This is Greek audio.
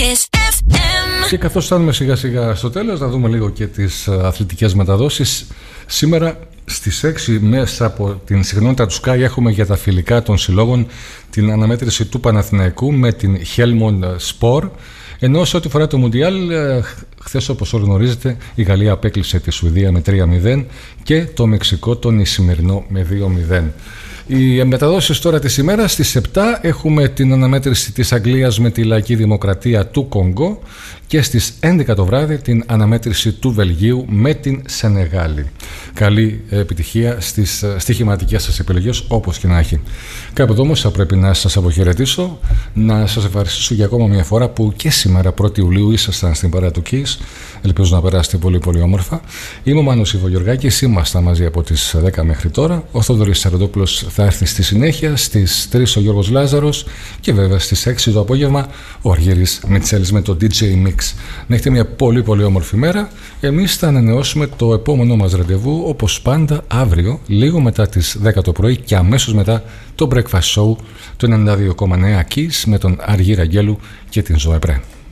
Και καθώς φτάνουμε σιγά σιγά στο τέλος, να δούμε λίγο και τις αθλητικές μεταδόσεις. Σήμερα στις 6 μέσα από την συχνότητα του Sky έχουμε για τα φιλικά των συλλόγων την αναμέτρηση του Παναθηναϊκού με την Helmond Spor. Ενώ σε ό,τι φορά το Μουντιάλ, χθες όπως γνωρίζετε η Γαλλία απέκλεισε τη Σουηδία με 3-0 και το Μεξικό τον Ισημερινό με 2-0. Οι μεταδόσεις τώρα της ημέρας, στις 7 έχουμε την αναμέτρηση της Αγγλίας με τη Λαϊκή Δημοκρατία του Κονγκό και στις 11 το βράδυ την αναμέτρηση του Βελγίου με την Σενεγάλη. Καλή επιτυχία στις στοιχηματικές σας επιλογές, όπως και να έχει. Κάπου εδώ όμως θα πρέπει να σας αποχαιρετήσω, να σας ευχαριστήσω για ακόμα μια φορά που και σήμερα 1η Ιουλίου ήσασταν στην παρέα του Kiss. Ελπίζω να περάσετε πολύ πολύ όμορφα. Είμαι ο Μάνος Ιβογεωργάκης, ήμασταν μαζί από τις 10 μέχρι τώρα. Ο Θόδωρης Σαραντόπουλος θα έρθει στη συνέχεια, στις 3 ο Γιώργος Λάζαρος και βέβαια στις 6 το απόγευμα ο Αργύρης Μιτσέλης με το DJ Mix. Να έχετε μια πολύ πολύ όμορφη μέρα. Εμείς θα ανανεώσουμε το επόμενό μας ραντεβού όπως πάντα αύριο λίγο μετά τις 10 το πρωί και αμέσως μετά το Breakfast Show του 92,9 Kiss με τον Αργύρα Αγγέλου και την Ζωέ Πρέ.